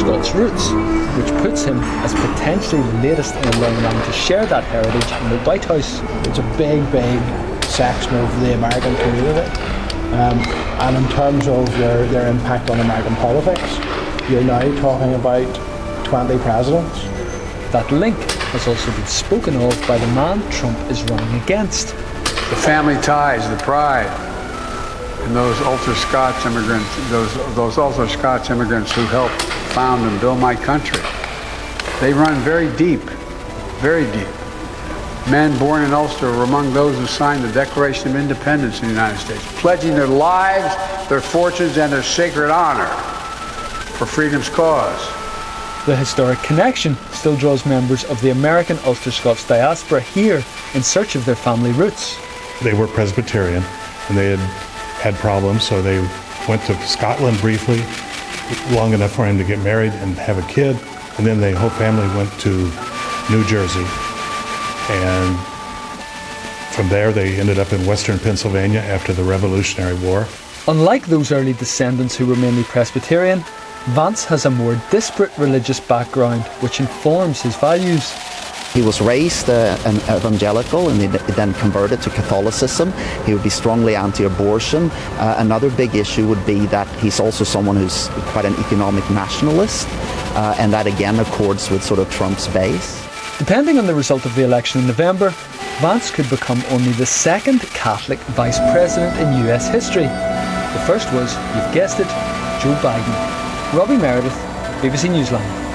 Scots roots, which puts him as potentially the latest in a long line to share that heritage in the White House. It's a big section of the American community. And in terms of their impact on American politics, you're now talking about 20 presidents. That link has also been spoken of by the man Trump is running against. The family ties, the pride, and those ultra-Scots immigrants, those ultra-Scots immigrants who helped found and build my country. They run very deep, very deep. Men born in Ulster were among those who signed the Declaration of Independence in the United States, pledging their lives, their fortunes, and their sacred honor for freedom's cause. The historic connection still draws members of the American Ulster Scots diaspora here in search of their family roots. They were Presbyterian and they had problems, so they went to Scotland briefly, long enough for him to get married and have a kid, and then the whole family went to New Jersey. And from there they ended up in western Pennsylvania after the Revolutionary War. Unlike those early descendants who were mainly Presbyterian, Vance has a more disparate religious background which informs his values. He was raised an evangelical and he then converted to Catholicism. He would be strongly anti-abortion. Another big issue would be that he's also someone who's quite an economic nationalist, and that again accords with sort of Trump's base. Depending on the result of the election in November, Vance could become only the second Catholic vice president in US history. The first was, you've guessed it, Joe Biden. Robbie Meredith, BBC Newsline.